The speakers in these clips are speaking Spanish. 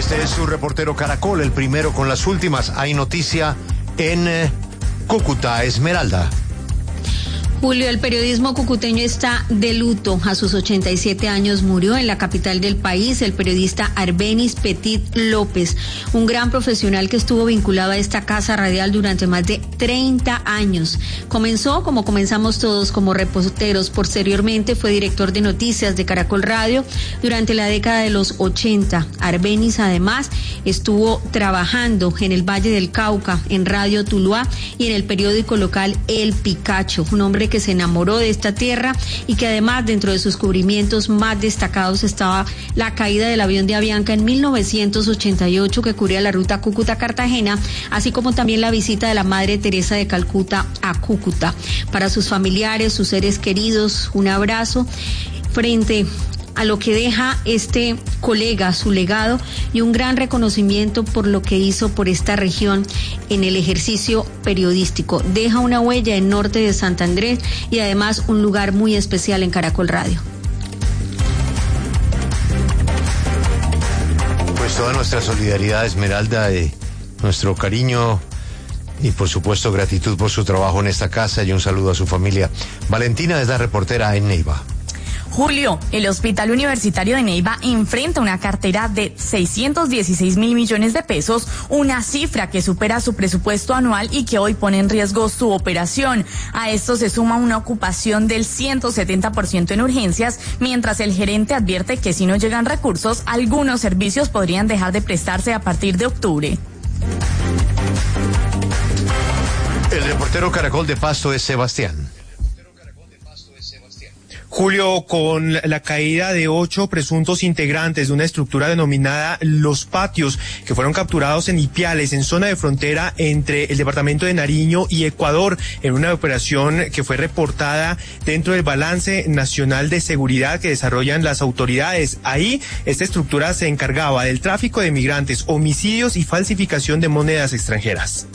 Este es su reportero Caracol, el primero con las últimas. Hay noticia en Cúcuta, Esmeralda. Julio, el periodismo cucuteño está de luto. A sus 87 años murió en la capital del país el periodista Arbenis Petit López, un gran profesional que estuvo vinculado a esta casa radial durante más de 30 años. Comenzó, como comenzamos todos, como reporteros. Posteriormente fue director de noticias de Caracol Radio durante la década de los 80. Arbenis además estuvo trabajando en el Valle del Cauca, en Radio Tuluá y en el periódico local El Picacho, un hombre que se enamoró de esta tierra y que además dentro de sus cubrimientos más destacados estaba la caída del avión de Avianca en 1988 que cubría la ruta Cúcuta-Cartagena, así como también la visita de la Madre Teresa de Calcuta a Cúcuta. Para sus familiares, sus seres queridos, un abrazo frente a lo que deja este colega, su legado y un gran reconocimiento por lo que hizo por esta región en el ejercicio periodístico. Deja una huella en norte de Santander y además un lugar muy especial en Caracol Radio. Pues toda nuestra solidaridad, Esmeralda, nuestro cariño y por supuesto gratitud por su trabajo en esta casa y un saludo a su familia. Valentina es la reportera en Neiva. Julio, el Hospital Universitario de Neiva enfrenta una cartera de 616 mil millones de pesos, una cifra que supera su presupuesto anual y que hoy pone en riesgo su operación. A esto se suma una ocupación del 170% en urgencias, mientras el gerente advierte que si no llegan recursos, algunos servicios podrían dejar de prestarse a partir de octubre. El reportero Caracol de Pasto es Sebastián. Julio, con la caída de 8 presuntos integrantes de una estructura denominada Los Patios, que fueron capturados en Ipiales, en zona de frontera entre el departamento de Nariño y Ecuador, en una operación que fue reportada dentro del balance nacional de seguridad que desarrollan las autoridades. Ahí, esta estructura se encargaba del tráfico de migrantes, homicidios y falsificación de monedas extranjeras.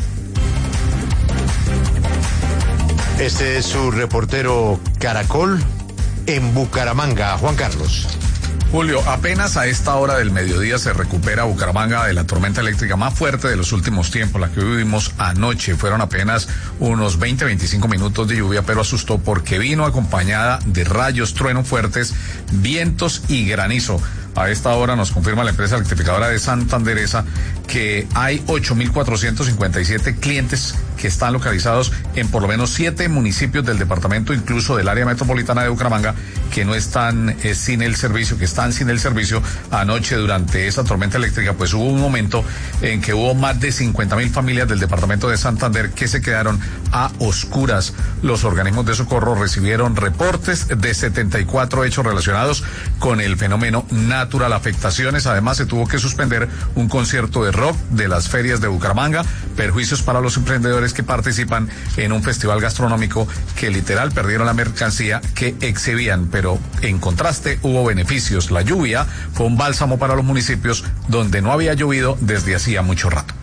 Este es su reportero Caracol en Bucaramanga, Juan Carlos. Julio, apenas a esta hora del mediodía se recupera Bucaramanga de la tormenta eléctrica más fuerte de los últimos tiempos, la que vivimos anoche. Fueron apenas unos 20-25 minutos de lluvia, pero asustó porque vino acompañada de rayos, truenos fuertes, vientos y granizo. A esta hora nos confirma la empresa electrificadora de Santanderesa que hay 8.457 clientes que están localizados en por lo menos 7 municipios del departamento, incluso del área metropolitana de Bucaramanga, que no están sin el servicio, que están sin el servicio. Anoche durante esa tormenta eléctrica, pues hubo un momento en que hubo más de 50.000 familias del departamento de Santander que se quedaron a oscuras. Los organismos de socorro recibieron reportes de 74 hechos relacionados con el fenómeno natural, afectaciones. Además, se tuvo que suspender un concierto de rock de las ferias de Bucaramanga, perjuicios para los emprendedores que participan en un festival gastronómico que literal perdieron la mercancía que exhibían, pero en contraste hubo beneficios. La lluvia fue un bálsamo para los municipios donde no había llovido desde hacía mucho rato.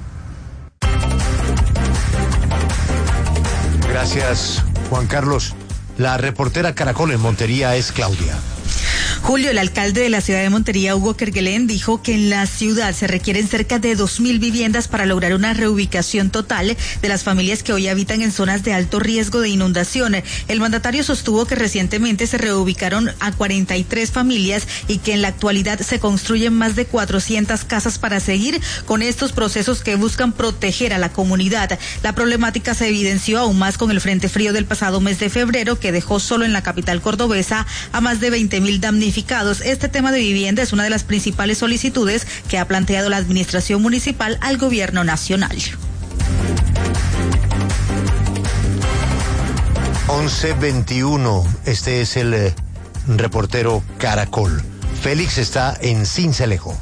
Gracias, Juan Carlos. La reportera Caracol en Montería es Claudia. Julio, el alcalde de la ciudad de Montería, Hugo Kerguelen, dijo que en la ciudad se requieren cerca de 2.000 viviendas para lograr una reubicación total de las familias que hoy habitan en zonas de alto riesgo de inundación. El mandatario sostuvo que recientemente se reubicaron a 43 familias y que en la actualidad se construyen más de 400 casas para seguir con estos procesos que buscan proteger a la comunidad. La problemática se evidenció aún más con el frente frío del pasado mes de febrero, que dejó solo en la capital cordobesa a más de 20.000 damnificados. Este tema de vivienda es una de las principales solicitudes que ha planteado la administración municipal al gobierno nacional. 11:21. Este es el reportero Caracol. Félix está en Sincelejo.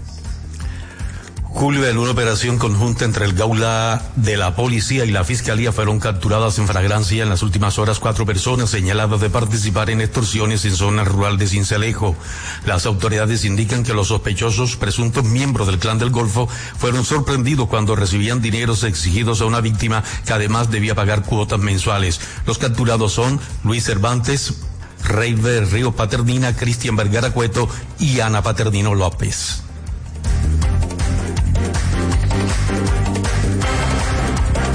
Julio, en una operación conjunta entre el Gaula de la Policía y la Fiscalía fueron capturadas en flagrancia en las últimas horas 4 personas señaladas de participar en extorsiones en zona rural de Sincelejo. Las autoridades indican que los sospechosos, presuntos miembros del Clan del Golfo, fueron sorprendidos cuando recibían dineros exigidos a una víctima que además debía pagar cuotas mensuales. Los capturados son Luis Cervantes, Reiber Río Paternina, Cristian Vergara Cueto y Ana Paternino López.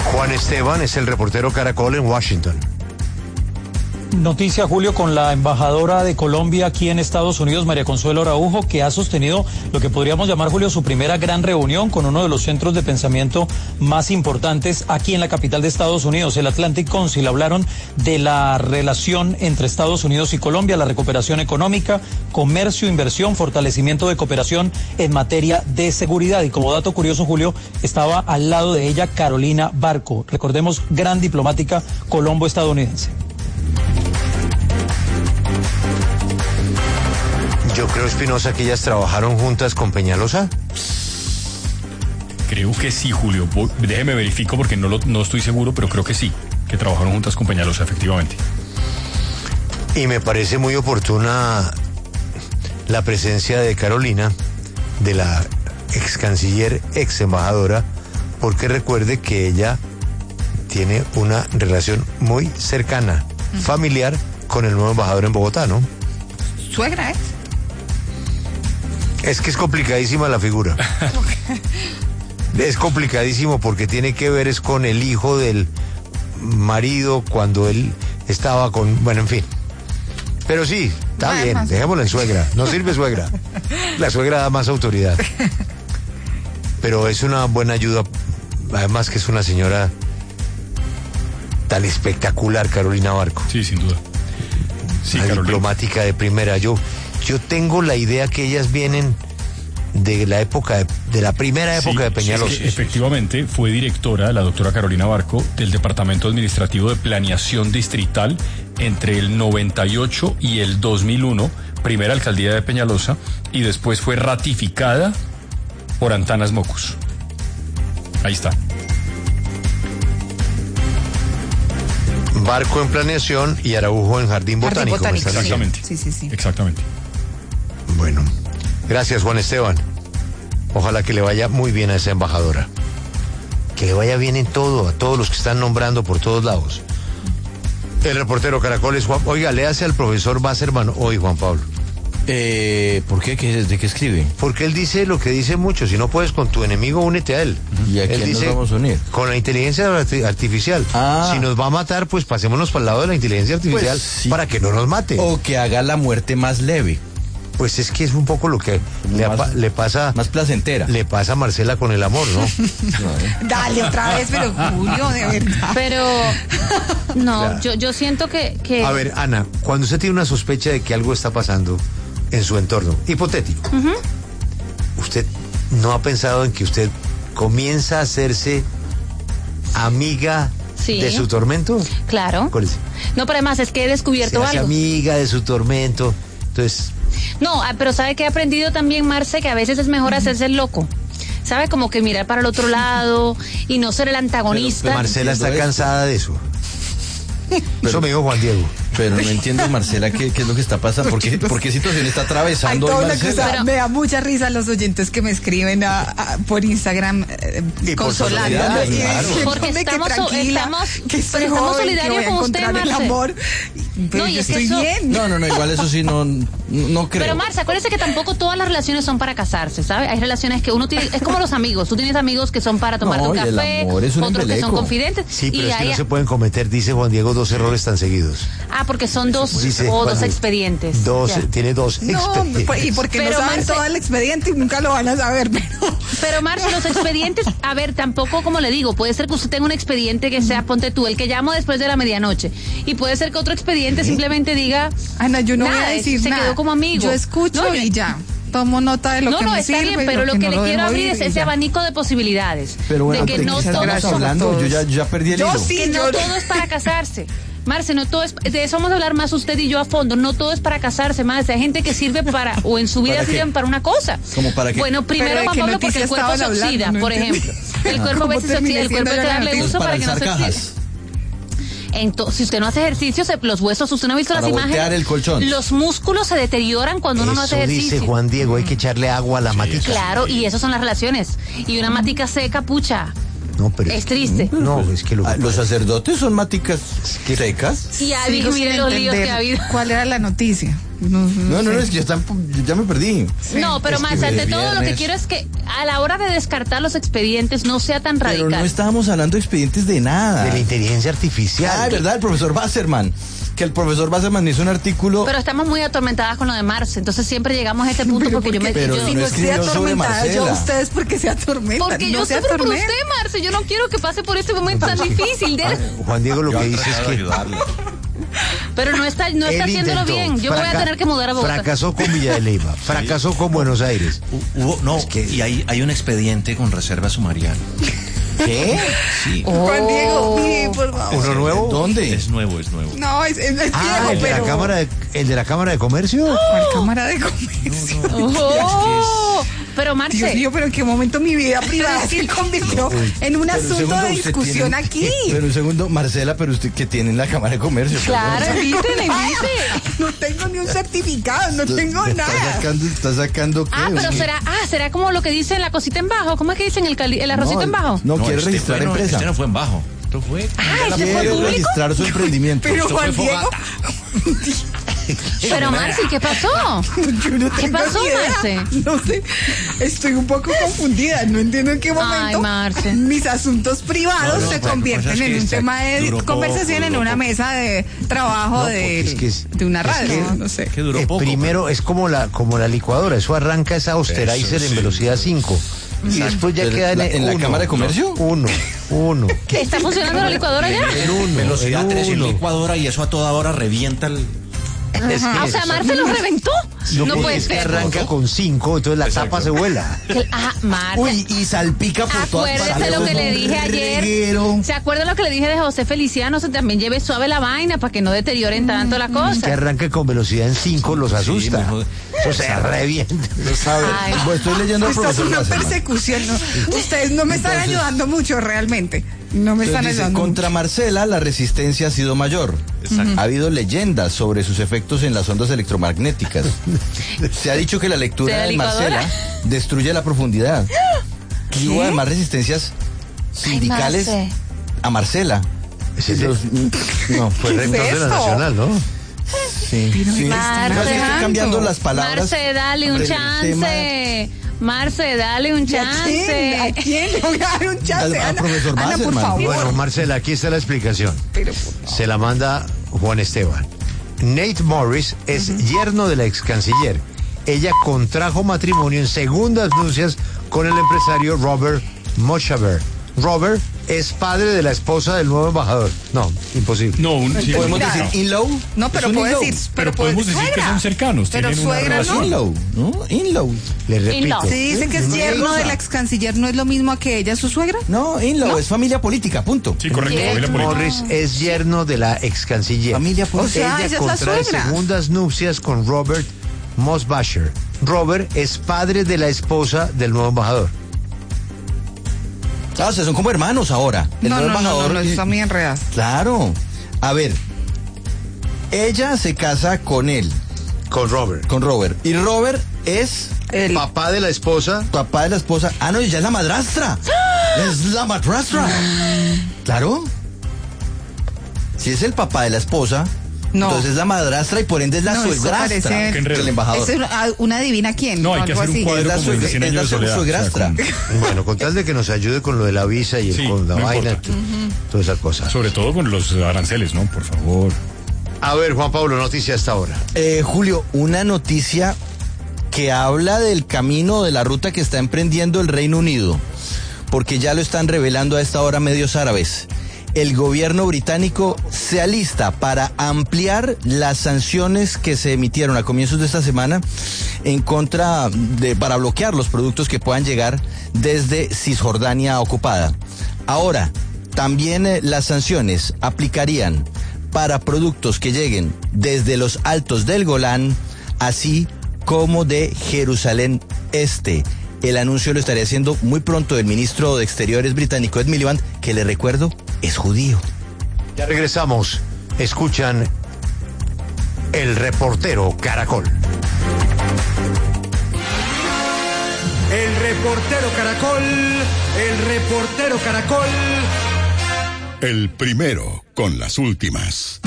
Juan Esteban es el reportero Caracol en Washington. Noticia, Julio, con la embajadora de Colombia aquí en Estados Unidos, María Consuelo Araujo, que ha sostenido lo que podríamos llamar, Julio, su primera gran reunión con uno de los centros de pensamiento más importantes aquí en la capital de Estados Unidos, el Atlantic Council. Hablaron de la relación entre Estados Unidos y Colombia, la recuperación económica, comercio, inversión, fortalecimiento de cooperación en materia de seguridad. Y como dato curioso, Julio, estaba al lado de ella Carolina Barco, recordemos, gran diplomática colombo-estadounidense. Yo creo, Espinosa, que ellas trabajaron juntas con Peñalosa. Creo que sí, Julio. Déjeme verifico porque no estoy seguro, pero creo que sí, que trabajaron juntas con Peñalosa, efectivamente. Y me parece muy oportuna la presencia de Carolina, de la ex canciller, ex embajadora, porque recuerde que ella tiene una relación muy cercana, familiar, con el nuevo embajador en Bogotá, ¿no? Suegra, ¿eh? Es que es complicadísima la figura. Es complicadísimo porque tiene que ver es con el hijo del marido cuando él estaba con... Bueno, en fin. Pero sí, está bien, dejémosla en suegra. No sirve suegra. La suegra da más autoridad. Pero es una buena ayuda. Además que es una señora tan espectacular, Carolina Barco. Sí, sin duda. Sí, una diplomática de primera. Yo tengo la idea que ellas vienen de la época de la primera época de Peñalosa. Sí, efectivamente, fue directora, la doctora Carolina Barco, del Departamento Administrativo de Planeación Distrital entre el 98 y el 2001, primera alcaldía de Peñalosa, y después fue ratificada por Antanas Mocus. Ahí está. Barco en planeación y Araujo en jardín botánico. Exactamente. Sí. Exactamente. Bueno, gracias, Juan Esteban. Ojalá que le vaya muy bien a esa embajadora. Que le vaya bien en todo, a todos los que están nombrando por todos lados. El reportero Caracol es Juan... Oiga, léase al profesor Wasserman hoy, Juan Pablo. ¿Por qué? ¿De qué escribe? Porque él dice lo que dice mucho. Si no puedes con tu enemigo, únete a él. ¿Y a quién nos vamos a unir? Con la inteligencia artificial. Si nos va a matar, pues pasémonos para el lado de la inteligencia artificial, pues, sí, para que no nos mate. O que haga la muerte más leve. Pues es que es un poco lo que le pasa... Más placentera. Le pasa a Marcela con el amor, ¿no? Dale otra vez, pero Julio, de verdad. Pero, no, claro. yo siento que... A ver, Ana, cuando usted tiene una sospecha de que algo está pasando en su entorno, hipotético, ¿usted no ha pensado en que usted comienza a hacerse amiga de su tormento? Claro. No, pero además es que he descubierto algo. Amiga de su tormento, entonces... No, pero ¿sabe qué he aprendido también, Marce? Que a veces es mejor hacerse el loco. ¿Sabe? Como que mirar para el otro lado y no ser el antagonista. Pero Marcela está cansada de eso. Eso me dijo Juan Diego. Pero no entiendo, Marcela, ¿qué es lo que está pasando? ¿Por qué situación está atravesando hoy, Marcela? Pero me da mucha risa los oyentes que me escriben por Instagram consolándome. Claro. Porque estamos solidarios con usted, Marce. No, y estoy bien. No, igual eso sí no creo. Pero Marce, acuérdese que tampoco todas las relaciones son para casarse, ¿sabe? Hay relaciones que uno tiene, es como los amigos. Tú tienes amigos que son para tomarte un café, otros que son confidentes. Sí, pero es que no se pueden cometer, dice Juan Diego, 2 errores tan seguidos. Porque son dos expedientes. Tiene dos expedientes. Y porque no saben todo el expediente y nunca lo van a saber. Pero Marce, los expedientes, a ver, tampoco, como le digo, puede ser que usted tenga un expediente que sea, ponte tú, el que llamo después de la medianoche. Y puede ser que otro expediente simplemente diga... Ana, yo no voy a decir nada. Se quedó como amigo. Yo escucho y ya. Tomo nota de lo que me sirve. No, está bien, pero lo que le quiero abrir es ese abanico de posibilidades. Pero bueno, de que no todos hablando, yo ya perdí el hilo. Que no todo es para casarse. Marce, no todo es, de eso vamos a hablar más usted y yo a fondo, no todo es para casarse, Marce, hay gente que sirve para, o en su vida sirven para una cosa. ¿Cómo para qué? Bueno, primero, Juan Pablo, porque el cuerpo se oxida, por ejemplo. El cuerpo a veces se oxida, el cuerpo hay que darle uso para que no se oxide. Entonces, si usted no hace ejercicio, los huesos, usted no ha visto las imágenes. El colchón. Los músculos se deterioran cuando uno no hace ejercicio. Dice Juan Diego, hay que echarle agua a la matica. Claro, y esas son las relaciones. Y una matica seca, pucha. No, pero Es triste. No, es que los sacerdotes son maticas secas. Y miren los líos que ha habido. ¿Cuál era la noticia? No, es que ya me perdí. No, pero más ante todo lo que viernes. quiero es que a la hora de descartar los expedientes no sea tan Pero radical. no estábamos hablando de expedientes de nada. de la inteligencia artificial. Ah, ¿verdad? El profesor Wasserman. Que el profesor Wasserman hizo un artículo. Pero estamos muy atormentadas con lo de Marce, entonces siempre llegamos a este punto porque yo me... Pero yo- no Si no estoy escribió sobre atormentada, yo a Marcela. ustedes porque se atormentan. Porque no yo se sufro por atormentan. usted, Marce, yo no quiero que pase por este momento tan difícil. Juan Diego lo que dice es que Pero no está él haciéndolo intentó, bien, yo voy a tener que mudar a Bogotá. fracasó con Villa de Leyva, fracasó con Buenos Aires. Y hay un expediente con reserva sumarial. ¿Qué? Sí. Juan Diego, mire, por favor. ¿Uno nuevo? ¿Dónde? Es nuevo. No, es viejo, ¿El de pero... el de la Cámara de Comercio? ¿Cuál Cámara de Comercio? Oh, pero Marce, Dios mío, pero en qué momento mi vida privada se convirtió en un Pero asunto segundo, de usted discusión tiene- aquí. Pero un segundo, Marcela, pero usted que tiene en la Cámara de Comercio. claro, perdón. invítele. No tengo ni un certificado, no tengo nada. Está sacando ¿qué? Pero será como lo que dicen la cosita en bajo. ¿Cómo es que dicen el arrocito en bajo? No quiere registrar empresa. Este no fue en bajo. Esto fue. ¿este fue Quiere público? registrar su emprendimiento. Pero Juan Diego, Pero Marce, ¿qué pasó? yo no ¿Qué tengo pasó, ni idea. Marce? No sé, estoy un poco confundida, no entiendo en qué momento Marce. mis asuntos privados No, se bueno, convierten pues es en que un tema de duró conversación poco, en una poco. mesa de trabajo porque es que de una radio, que- no sé. Que duró poco. Primero es como la licuadora, eso arranca esa Austerizer en velocidad 5. Y después ya Pero queda ¿en la uno. Cámara de Comercio? Uno. ¿Está funcionando la licuadora ya? En uno. Velocidad en 3 en uno. licuadora y eso a toda hora revienta el. Es que Ah, o sea, eso- Marce lo reventó. No porque puede es que ser. arranca con 5, entonces la tapa se vuela. Marce. Uy, y salpica por todas Acuérdese partes. lo que le dije ayer. Reguero. ¿Se acuerda lo que le dije de José Feliciano? Se también lleve suave la vaina para que no deterioren tanto la Que cosa. arranque con velocidad en 5 los asusta. mejor. Eso se revienta. Lo sabe. Ay. Pues estoy leyendo al Esta es profesor una Wasserman. persecución, ¿no? Ustedes no me están ayudando mucho realmente. No me están Entonces dice, ayudando contra Marcela la resistencia ha sido mayor. Ha habido leyendas sobre sus efectos en las ondas electromagnéticas. Se ha dicho que la ¿De lectura la de licuadora? Marcela destruye la profundidad. Y hubo además resistencias sindicales Marce. a Marcela. Ese es Los- no, Fue ¿Qué es rector de la esto? Nacional, ¿no? sí, sí. Marce. No, es que estoy cambiando las palabras. Marce, dale un del chance. Marce, dale un ¿A quién? ¿A chance. quién le voy a dar un chance? Al profesor Ana, por Wasserman. favor. Bueno, Marcela, aquí está la explicación. Pero, por favor. Se la manda Juan Esteban. Nate Morris es yerno de la ex canciller. Ella contrajo matrimonio en segundas nupcias con el empresario Robert Mochaber. Robert es padre de la esposa del nuevo embajador. No, imposible. No, sí, Podemos Mira. decir in-law. No, pero Es un puedo in-law. decir, pero podemos decir que suegra. son cercanos, Pero tienen una suegra relación. no. In-law, ¿no? In-law. Le repito. In-law. Si dice que es yerno de la ex canciller, ¿no es lo mismo a que ella es su suegra? No, in-law, es familia política, punto. Sí, correcto, Bien. familia política. Morris es yerno de la ex canciller. Familia política. O sea, Ella ella es la contrae suegra. segundas nupcias con Robert Mosbacher. Robert es padre de la esposa del nuevo embajador. Ah, o sea, son como hermanos ahora. El No, nuevo no, embajador. no, está muy enredado. Claro. A ver. Ella se casa con él, Con Robert. con Robert. Y Robert es El Papá de la esposa. papá de la esposa. Ah, no, ella es la madrastra. Es la madrastra. Claro. Si es el papá de la esposa, No. entonces es la madrastra y por ende es la No, eso suegrastra parece- Qué enredo. del embajador. es una adivina quién. No, hay o que algo hacer un así. cuadro Es la como el de suegra- 100 es años de la soledad. suegrastra. O sea, Bueno, con tal de que nos ayude con lo de la visa y Sí, con la no vaina, importa. toda esa cosa. sobre todo con los aranceles, ¿no? Por favor. A ver, Juan Pablo, noticia hasta ahora. Julio, una noticia que habla del camino, de la ruta que está emprendiendo el Reino Unido, porque ya lo están revelando a esta hora medios árabes. El gobierno británico se alista para ampliar las sanciones que se emitieron a comienzos de esta semana en contra para bloquear los productos que puedan llegar desde Cisjordania ocupada. Ahora, también las sanciones aplicarían para productos que lleguen desde los altos del Golán, así como de Jerusalén Este. El anuncio lo estaría haciendo muy pronto el ministro de Exteriores británico Ed Miliband, que le recuerdo es judío. Ya regresamos. Escuchan El Reportero Caracol. El reportero Caracol, el reportero Caracol. El primero con las últimas.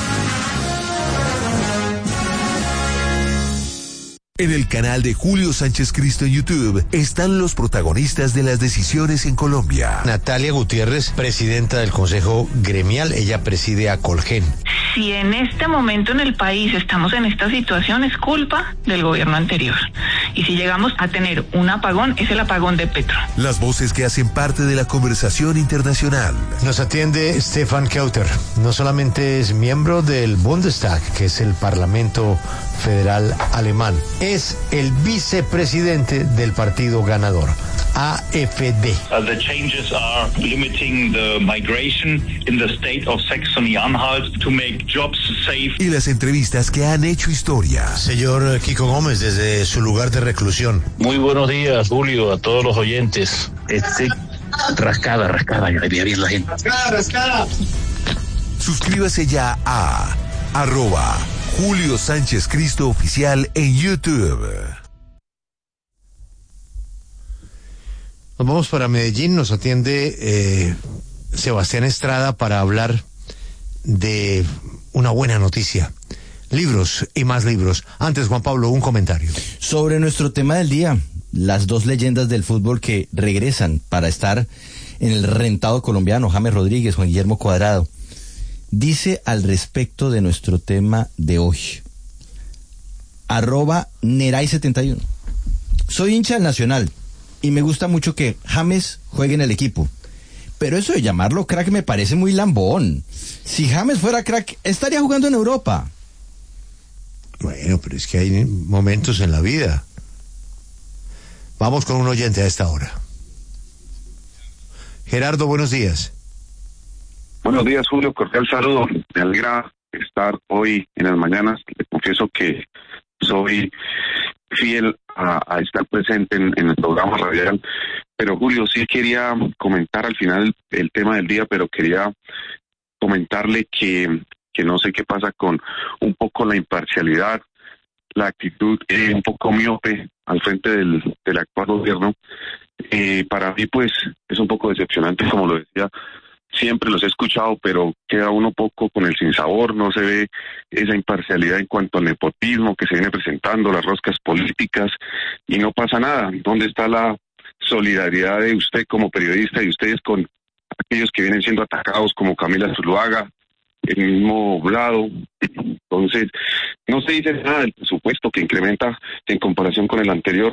En el canal de Julio Sánchez Cristo en YouTube están los protagonistas de las decisiones en Colombia. Natalia Gutiérrez, presidenta del Consejo Gremial, ella preside a Colgen. Si en este momento en el país estamos en esta situación, es culpa del gobierno anterior. Y si llegamos a tener un apagón, es el apagón de Petro. Las voces que hacen parte de la conversación internacional. Nos atiende Stefan Kauter. No solamente es miembro del Bundestag, que es el Parlamento Federal Alemán, es el vicepresidente del partido ganador, AfD. The changes are limiting the migration in the state of Saxony-Anhalt to make jobs safe. Y las entrevistas que han hecho historia. Señor Kiko Gómez, desde su lugar de reclusión. Muy buenos días, Julio, a todos los oyentes. Rascada, ya le vi bien la gente. Rascada. Suscríbase ya a @Julio Sánchez Cristo Oficial en YouTube. Nos vamos para Medellín, nos atiende Sebastián Estrada para hablar de una buena noticia. Libros y más libros. Antes, Juan Pablo, un comentario. Sobre nuestro tema del día, las dos leyendas del fútbol que regresan para estar en el rentado colombiano, James Rodríguez, Juan Guillermo Cuadrado. Dice al respecto de nuestro tema de hoy, @Neray71. Soy hincha del Nacional y me gusta mucho que James juegue en el equipo, pero eso de llamarlo crack me parece muy lambón. Si James fuera crack, estaría jugando en Europa. Bueno, pero es que hay momentos en la vida. Vamos con un oyente a esta hora. Gerardo, buenos días. Buenos días, Julio, cordial saludo. Me alegra estar hoy en las mañanas. Le confieso que soy fiel a estar presente en el programa radial. Pero, Julio, sí quería comentar al final el tema del día, pero quería comentarle que no sé qué pasa con un poco la imparcialidad, la actitud un poco miope al frente del actual gobierno. Para mí, pues, es un poco decepcionante, como lo decía. Siempre los he escuchado, pero queda uno poco con el sinsabor, no se ve esa imparcialidad en cuanto al nepotismo que se viene presentando, las roscas políticas, y no pasa nada. ¿Dónde está la solidaridad de usted como periodista y ustedes con aquellos que vienen siendo atacados como Camila Zuluaga, el mismo Vlado? Entonces, no se dice nada del presupuesto que incrementa en comparación con el anterior.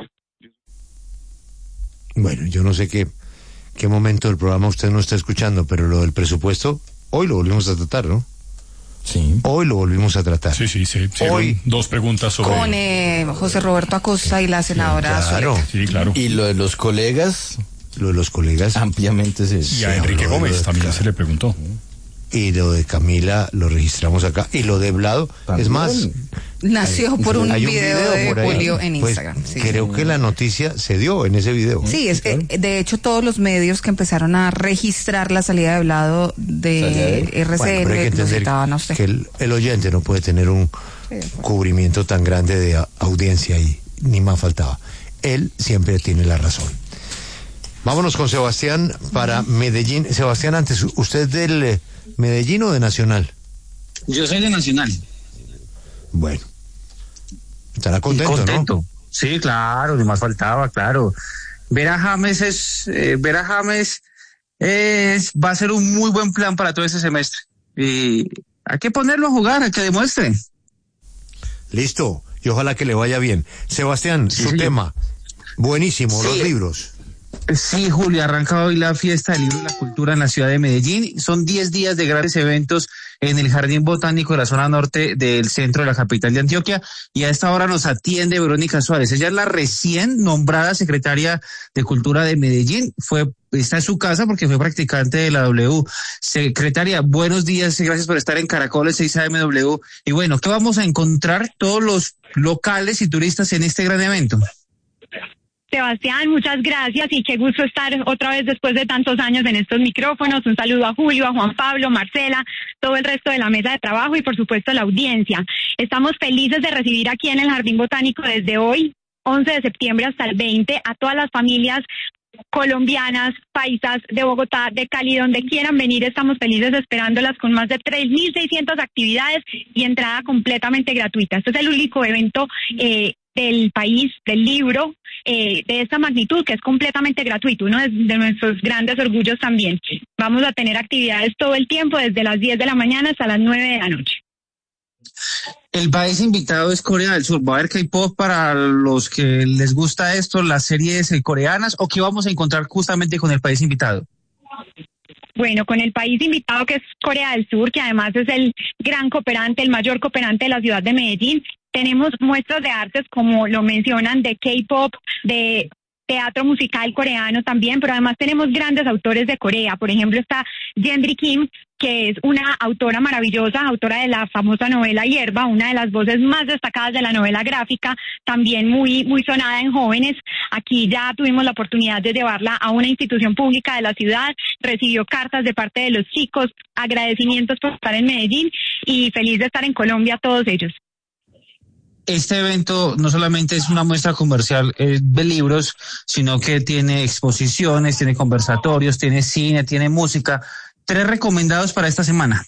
Bueno, yo no sé qué momento del programa usted no está escuchando, pero lo del presupuesto, hoy lo volvimos a tratar, ¿no? Sí. Hoy lo volvimos a tratar. Sí. Hoy. Dos preguntas sobre... Con José Roberto Acosta y la senadora Claro. Zuleta. Sí, claro. Y lo de los colegas... ampliamente Y a Enrique Gómez también se le preguntó. Y lo de Camila lo registramos acá. Y lo de Vlado, ¿también? es más... Nació por un video de por ahí. Julio en Pues, Instagram. Sí, creo que la noticia se dio en ese video. Sí, de hecho todos los medios que empezaron a registrar la salida de Vlado de RCN Bueno, pero hay que lo entender citaban a usted. que el oyente no puede tener un cubrimiento tan grande de audiencia y ni más faltaba. Él siempre tiene la razón. Vámonos con Sebastián para Medellín. Sebastián, antes, ¿usted es del Medellín o de Nacional? Yo soy de Nacional. Bueno. Estará contento, ¿no? Sí, claro, ni más faltaba, claro. Ver a James va a ser un muy buen plan para todo este semestre. Y hay que ponerlo a jugar, hay que demuestre. Listo, y ojalá que le vaya bien. Sebastián, su tema, buenísimo, los libros. Sí, Julio, arranca hoy la fiesta del libro y la cultura en la ciudad de Medellín. Son 10 días de grandes eventos en el Jardín Botánico de la zona norte del centro de la capital de Antioquia. Y a esta hora nos atiende Verónica Suárez. Ella es la recién nombrada secretaria de Cultura de Medellín. Está en su casa porque fue practicante de la W. Secretaria, buenos días, gracias por estar en Caracoles 6 AMW. Y bueno, ¿qué vamos a encontrar todos los locales y turistas en este gran evento? Sebastián, muchas gracias y qué gusto estar otra vez después de tantos años en estos micrófonos. Un saludo a Julio, a Juan Pablo, Marcela, todo el resto de la mesa de trabajo y por supuesto la audiencia. Estamos felices de recibir aquí en el Jardín Botánico desde hoy, 11 de septiembre hasta el 20, a todas las familias colombianas, paisas de Bogotá, de Cali, donde quieran venir, estamos felices esperándolas con más de 3.600 actividades y entrada completamente gratuita. Este es el único evento del país, del libro, de esta magnitud, que es completamente gratuito, uno de nuestros grandes orgullos también. Vamos a tener actividades todo el tiempo, desde las 10 de la mañana hasta las 9 de la noche. El país invitado es Corea del Sur. ¿Va a haber K-pop para los que les gusta esto, las series coreanas, o qué vamos a encontrar justamente con el país invitado? Bueno, con el país invitado, que es Corea del Sur, que además es el gran cooperante, el mayor cooperante de la ciudad de Medellín, tenemos muestras de artes, como lo mencionan, de K-pop, de teatro musical coreano también, pero además tenemos grandes autores de Corea. Por ejemplo, está Gendry Kim, que es una autora maravillosa, autora de la famosa novela Hierba, una de las voces más destacadas de la novela gráfica, también muy sonada en jóvenes. Aquí ya tuvimos la oportunidad de llevarla a una institución pública de la ciudad, recibió cartas de parte de los chicos, agradecimientos por estar en Medellín y feliz de estar en Colombia todos ellos. Este evento no solamente es una muestra comercial de libros, sino que tiene exposiciones, tiene conversatorios, tiene cine, tiene música. 3 recomendados para esta semana.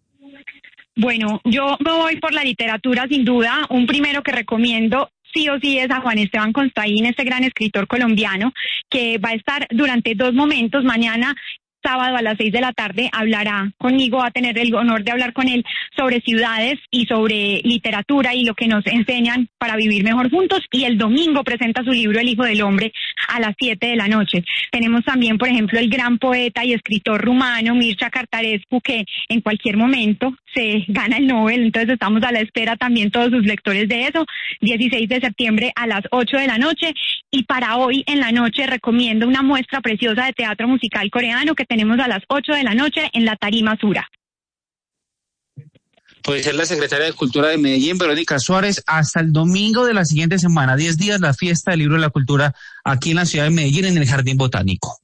Bueno, yo me voy por la literatura sin duda. Un primero que recomiendo sí o sí es a Juan Esteban Constaín, este gran escritor colombiano, que va a estar durante 2 momentos. Mañana, sábado a las 6 de la tarde, hablará conmigo, va a tener el honor de hablar con él sobre ciudades y sobre literatura y lo que nos enseñan para vivir mejor juntos. Y el domingo presenta su libro El Hijo del Hombre a las 7 de la noche. Tenemos también, por ejemplo, el gran poeta y escritor rumano Mircea Cartarescu, que en cualquier momento se gana el Nobel, entonces estamos a la espera también todos sus lectores de eso. 16 de septiembre a las 8 de la noche. Y para hoy en la noche recomiendo una muestra preciosa de teatro musical coreano que tenemos a las 8 de la noche en la Tarima Sura. Puede ser la secretaria de Cultura de Medellín, Verónica Suárez, hasta el domingo de la siguiente semana, 10 días, la fiesta del libro de la cultura aquí en la ciudad de Medellín, en el Jardín Botánico.